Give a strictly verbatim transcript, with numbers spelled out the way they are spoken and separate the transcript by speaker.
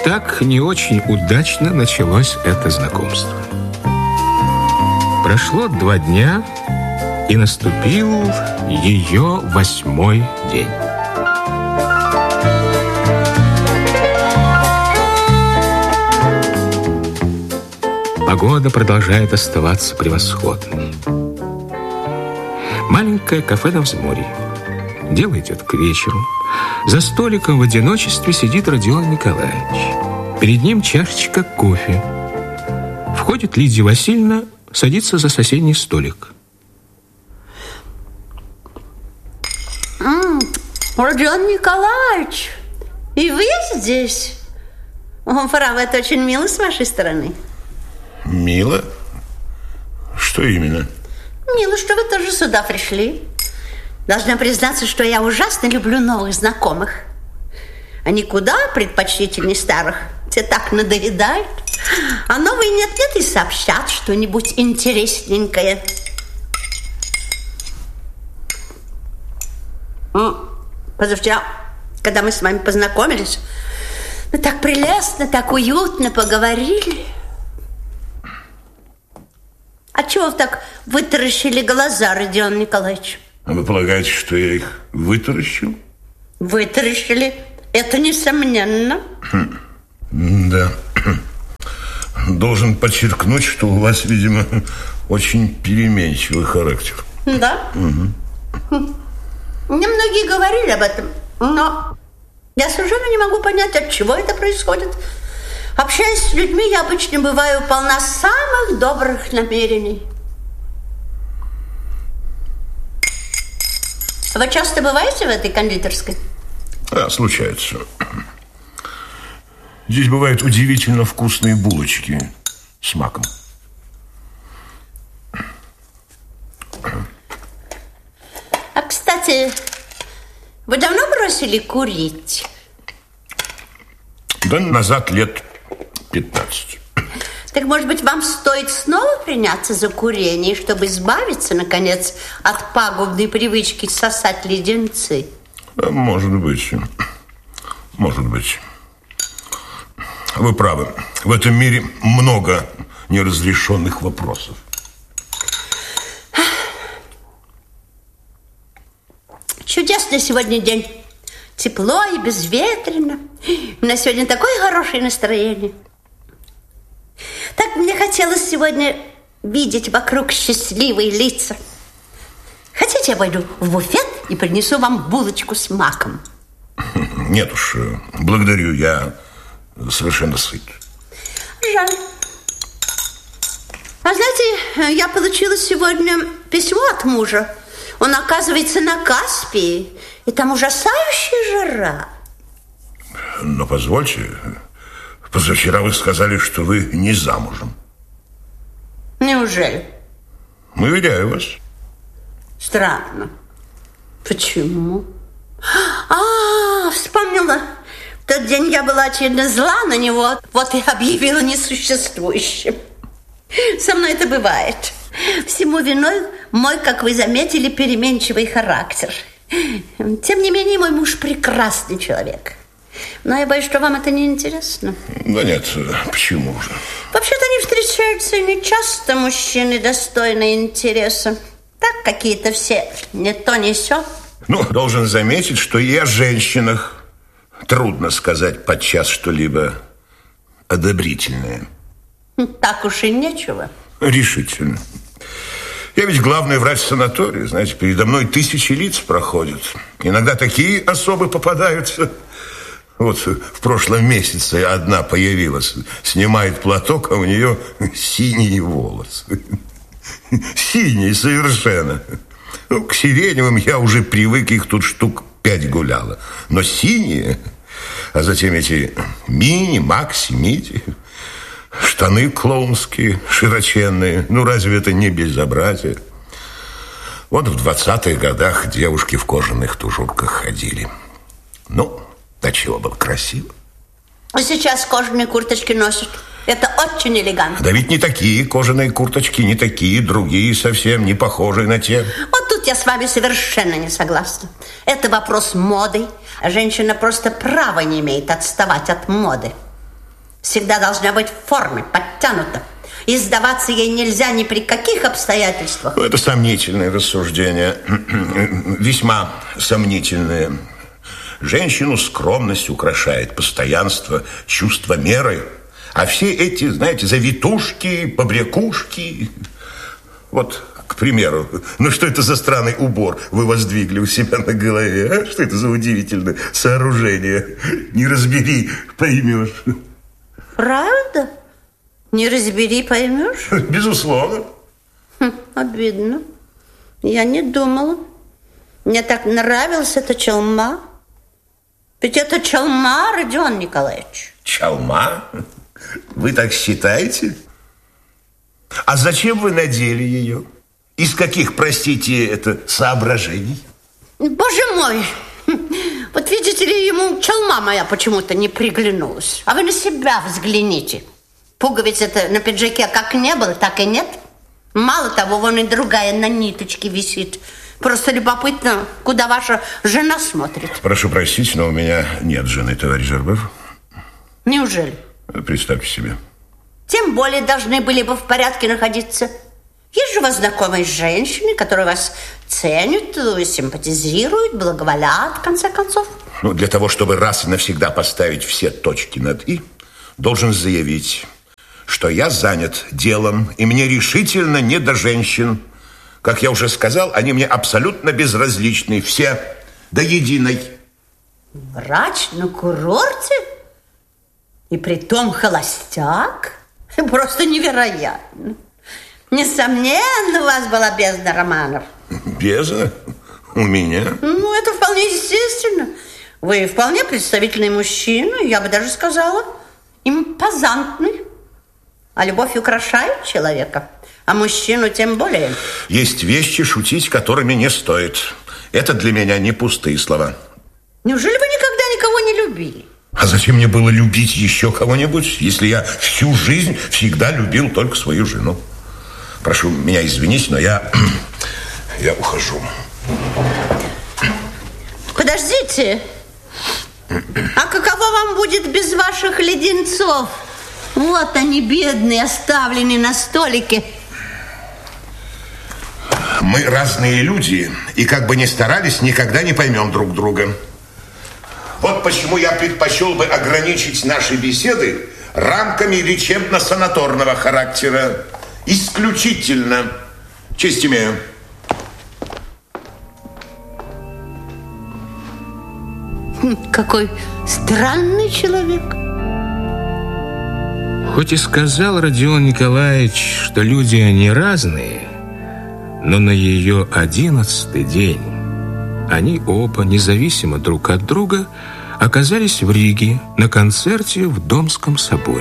Speaker 1: так не очень удачно началось это знакомство. Прошло два дня, и наступил ее восьмой день. Погода продолжает оставаться превосходной. Маленькое кафе на взморье. Дело идет к вечеру. За столиком в одиночестве сидит Родион Николаевич. Перед ним чашечка кофе. Входит Лидия Васильевна, садится за соседний столик.
Speaker 2: М-м, Родион Николаевич, и вы здесь? О, право, это очень мило с вашей стороны.
Speaker 3: Мило? Что именно?
Speaker 2: Мило, что вы тоже сюда пришли. Должна признаться, что я ужасно люблю новых знакомых. Они куда предпочтительнее старых. Те так надоедают. А новые нет-нет и сообщат что-нибудь интересненькое. Позавчера, когда мы с вами познакомились, мы так прелестно, так уютно поговорили. А чего вы так вытаращили глаза, Родион Николаевич?
Speaker 3: А вы полагаете, что я их вытаращил?
Speaker 2: Вытаращили? Это несомненно.
Speaker 3: Хм. Да. Должен подчеркнуть, что у вас, видимо, очень переменчивый характер.
Speaker 2: Да?
Speaker 3: Угу.
Speaker 2: Мне многие говорили об этом, но я совершенно не могу понять, от чего это происходит. Общаясь с людьми, я обычно бываю полна самых добрых намерений. Вы часто бываете в этой кондитерской?
Speaker 3: Да, случается. Здесь бывают удивительно вкусные булочки с маком.
Speaker 2: А, кстати, вы давно бросили курить?
Speaker 3: Да назад лет пятнадцать.
Speaker 2: Так, может быть, вам стоит снова приняться за курение, чтобы избавиться, наконец, от пагубной привычки сосать леденцы?
Speaker 3: Может быть. Может быть. Вы правы. В этом мире много неразрешенных вопросов.
Speaker 2: Чудесный сегодня день. Тепло и безветренно. У нас сегодня такое хорошее настроение. Так мне хотелось сегодня видеть вокруг счастливые лица. Хотите, я пойду в буфет и принесу вам булочку с маком?
Speaker 3: Нет уж, благодарю, я совершенно сыт.
Speaker 2: Жаль. А знаете, я получила сегодня письмо от мужа. Он, оказывается, на Каспии, и там ужасающая жара.
Speaker 3: Но позвольте, позавчера вы сказали, что вы не замужем.
Speaker 2: Неужели?
Speaker 3: Уверяю вас.
Speaker 2: Странно. Почему? А, вспомнила. В тот день я была очевидно зла на него, вот и объявила несуществующим. Со мной это бывает. Всему виной мой, как вы заметили, переменчивый характер. Тем не менее, мой муж прекрасный человек. Но я боюсь, что вам это не интересно.
Speaker 3: Да нет, почему же?
Speaker 2: Вообще-то не встречаются нечасто мужчины достойные интереса. Так какие-то все не то не сё.
Speaker 3: Ну, должен заметить, что и о женщинах трудно сказать подчас что-либо одобрительное.
Speaker 2: Так уж и нечего.
Speaker 3: Решительно. Я ведь главный врач санатория, знаете, передо мной тысячи лиц проходят. Иногда такие особы попадаются. Вот в прошлом месяце одна появилась, снимает платок, а у нее синие волосы. Синие совершенно. Ну, к сиреневым я уже привык, их тут штук пять гуляло. Но синие, а затем эти мини, макси, миди, штаны клоунские, широченные. Ну, разве это не безобразие? Вот в двадцатых годах девушки в кожаных тужурках ходили. Ну, до чего было красиво.
Speaker 2: А сейчас кожаные курточки носят. Это очень элегантно.
Speaker 3: Да ведь не такие кожаные курточки, не такие, другие совсем, не похожие на те.
Speaker 2: Вот тут я с вами совершенно не согласна. Это вопрос моды. Женщина просто права не имеет отставать от моды. всегда должна быть в форме, подтянута. И сдаваться ей нельзя ни при каких обстоятельствах.
Speaker 3: Это сомнительное рассуждение. Весьма сомнительное. Женщину скромность украшает, постоянство, чувство меры. А все эти, знаете, завитушки, побрякушки... Вот, к примеру, ну что это за странный убор вы воздвигли у себя на голове, а? Что это за удивительное сооружение? Не разбери, поймешь.
Speaker 2: Правда? Не разбери, поймешь?
Speaker 3: Безусловно.
Speaker 2: Хм, обидно. Я не думала. Мне так нравилась эта чалма. Ведь это чалма, Родион Николаевич.
Speaker 3: Чалма? Вы так считаете? А зачем вы надели ее? Из каких, простите, это соображений?
Speaker 2: Боже мой! Вот видите ли, ему чалма моя почему-то не приглянулась. А вы на себя взгляните. Пуговицы-то на пиджаке как не было, так и нет. Мало того, вон и другая на ниточке висит. Просто любопытно, куда ваша жена смотрит.
Speaker 3: Прошу простить, но у меня нет жены, товарищ Жербов.
Speaker 2: Неужели?
Speaker 3: Представьте себе.
Speaker 2: Тем более должны были бы в порядке находиться. Есть же у вас знакомые женщины, которые вас ценят, симпатизируют, благоволят, в конце концов.
Speaker 3: Ну, для того, чтобы раз и навсегда поставить все точки над «и», должен заявить, что я занят делом, и мне решительно не до женщин. Как я уже сказал, они мне абсолютно безразличны, все до единой.
Speaker 2: Врач на курорте? И притом холостяк? Просто невероятно. Несомненно, у вас была бездна романов.
Speaker 3: Бездна? У меня?
Speaker 2: Ну, это вполне естественно. Вы вполне представительный мужчина, я бы даже сказала, импозантный. А любовь украшает человека, а мужчину тем более.
Speaker 3: Есть вещи, шутить которыми не стоит. Это для меня не пустые слова.
Speaker 2: Неужели вы никогда никого не любили?
Speaker 3: А зачем мне было любить еще кого-нибудь, если я всю жизнь всегда любил только свою жену? Прошу меня извинить, но я... я ухожу.
Speaker 2: Подождите. А каково вам будет без ваших леденцов? Вот они, бедные, оставленные на столике.
Speaker 3: Мы разные люди, и как бы ни старались, никогда не поймем друг друга. Вот почему я предпочел бы ограничить наши беседы рамками лечебно-санаторного характера. Исключительно. Честь имею.
Speaker 2: Какой странный человек.
Speaker 1: Хоть и сказал Родион Николаевич, что люди они разные, но на ее одиннадцатый день они оба, независимо друг от друга, оказались в Риге на концерте в Домском соборе.